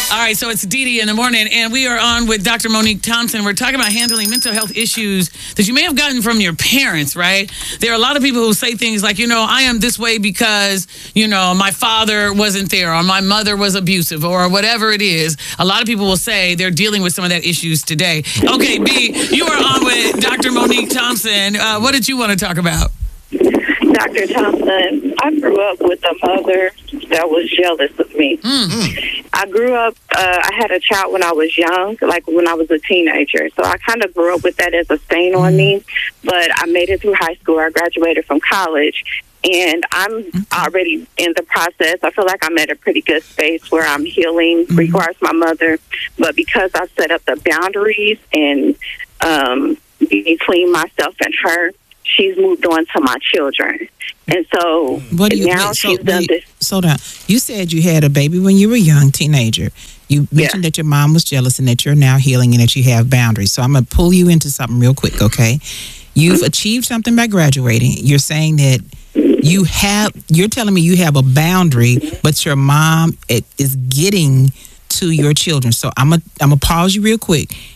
All right, so it's Dee Dee in the morning, and we are on with Dr. Monique Thompson. We're talking about handling mental health issues that you may have gotten from your parents, right? There are a lot of people who say things like, I am this way because, my father wasn't there, or my mother was abusive, or whatever it is. A lot of people will say they're dealing with some of that issues today. Okay, B, you are on with Dr. Monique Thompson. What did you want to talk about? Dr. Thompson, I grew up with a mother that was jealous of me. Mm-hmm. I grew up, I had a child when I was young, like when I was a teenager. So I kind of grew up with that as a stain on me. But I made it through high school. I graduated from college. And I'm already in the process. I feel like I'm at a pretty good space where I'm healing regards my mother. But because I set up the boundaries and between myself and her, she's moved on to my children. And so she's done this. Slow down. You said you had a baby when you were young, teenager. You mentioned that your mom was jealous and that you're now healing and that you have boundaries. So I'm going to pull you into something real quick, okay? You've achieved something by graduating. You're saying that you're telling me you have a boundary, but your mom is getting to your children. So I'm gonna pause you real quick.